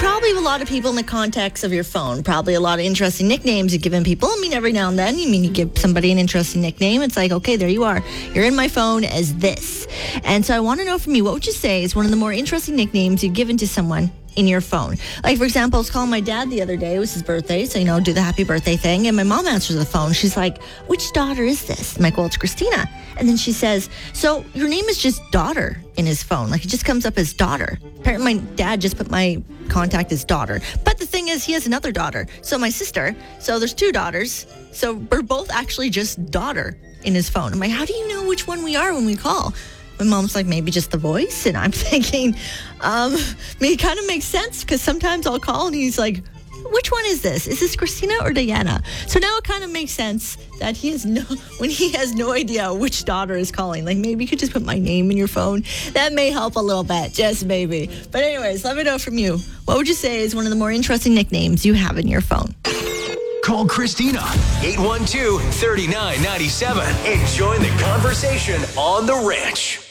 probably have a lot of people in the context of your phone. Probably a lot of interesting nicknames you've given people. I mean, every now and then, you give somebody an interesting nickname. It's like, okay, there you are. You're in my phone as this. And so I want to know from you, what would you say is one of the more interesting nicknames you've given to someone in your phone? Like, for example, I was calling my dad the other day. It was his birthday, so, do the happy birthday thing. And my mom answers the phone. She's like, which daughter is this? I'm like, well, it's Christina. And then she says, so your name is just daughter in his phone. Like, it just comes up as daughter. Apparently, my dad just put my contact as daughter. But the thing is, he has another daughter. So my sister. So there's two daughters. So we're both actually just daughter in his phone. I'm like, how do you know which one we are when we call? My mom's like, maybe just the voice. And I'm thinking, it kind of makes sense because sometimes I'll call and he's like, which one is this? Is this Christina or Diana? So now it kind of makes sense that when he has no idea which daughter is calling. Like, maybe you could just put my name in your phone. That may help a little bit, just maybe. But anyways, let me know from you. What would you say is one of the more interesting nicknames you have in your phone? Call Christina, 812-3997, and join the conversation on The Ranch.